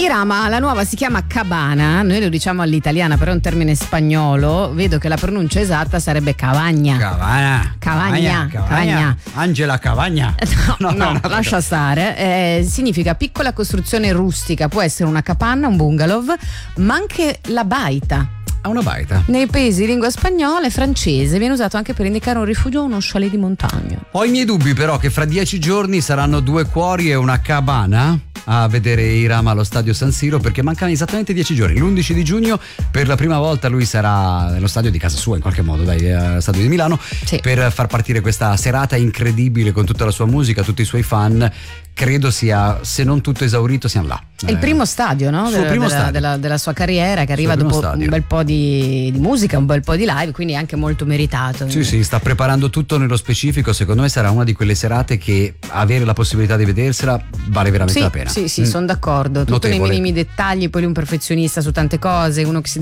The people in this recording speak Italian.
Irama, la nuova si chiama Cabana, noi lo diciamo all'italiana, però è un termine spagnolo, vedo che la pronuncia esatta sarebbe Cavagna. Cavagna. Angela Cavagna. No, lascia stare. Significa piccola costruzione rustica, può essere una capanna, un bungalow, ma anche la baita. Una baita. Nei paesi di lingua spagnola e francese viene usato anche per indicare un rifugio o uno chalet di montagna. Ho i miei dubbi però che fra 10 giorni saranno 2 cuori e una cabana a vedere Irama allo stadio San Siro, perché mancano esattamente 10 giorni. L'11 di giugno per la prima volta lui sarà nello stadio di casa sua, in qualche modo, allo stadio di Milano, sì, per far partire questa serata incredibile con tutta la sua musica, tutti i suoi fan. Credo sia, se non tutto esaurito, siamo là. È il primo stadio, no? Della sua carriera, che arriva dopo un bel po' di musica, un bel po' di live, quindi è anche molto meritato. Sì, sta preparando tutto nello specifico. Secondo me sarà una di quelle serate che avere la possibilità di vedersela vale veramente la pena. Sì, sono d'accordo. Tutto nei minimi dettagli, poi lui è un perfezionista su tante cose, uno che si